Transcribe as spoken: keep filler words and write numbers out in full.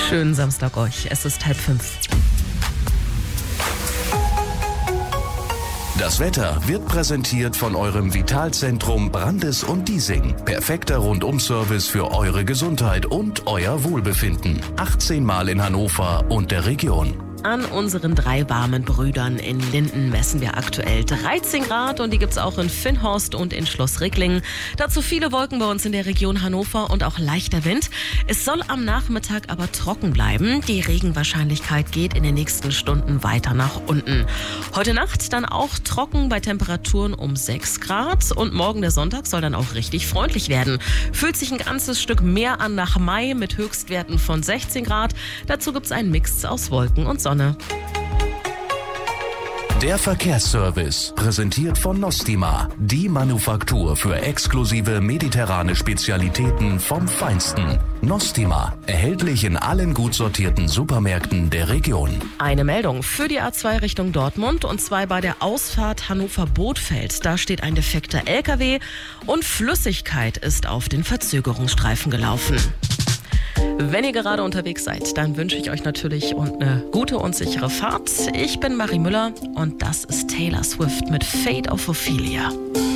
Schönen Samstag euch. Es ist halb fünf. Das Wetter wird präsentiert von eurem Vitalzentrum Brandes und Diesing. Perfekter Rundum-Service für eure Gesundheit und euer Wohlbefinden. achtzehn Mal in Hannover und der Region. An unseren drei warmen Brüdern in Linden messen wir aktuell dreizehn Grad und die gibt's auch in Finnhorst und in Schloss Ricklingen. Dazu viele Wolken bei uns in der Region Hannover und auch leichter Wind. Es soll am Nachmittag aber trocken bleiben. Die Regenwahrscheinlichkeit geht in den nächsten Stunden weiter nach unten. Heute Nacht dann auch trocken bei Temperaturen um sechs Grad und morgen der Sonntag soll dann auch richtig freundlich werden. Fühlt sich ein ganzes Stück mehr an nach Mai mit Höchstwerten von sechzehn Grad. Dazu gibt's einen Mix aus Wolken und Sonne. Der Verkehrsservice, präsentiert von Nostima, die Manufaktur für exklusive mediterrane Spezialitäten vom Feinsten. Nostima, erhältlich in allen gut sortierten Supermärkten der Region. Eine Meldung für die A zwei Richtung Dortmund und zwar bei der Ausfahrt Hannover-Bothfeld. Da steht ein defekter L K W und Flüssigkeit ist auf den Verzögerungsstreifen gelaufen. Wenn ihr gerade unterwegs seid, dann wünsche ich euch natürlich eine gute und sichere Fahrt. Ich bin Marie Müller und das ist Taylor Swift mit Fate of Ophelia.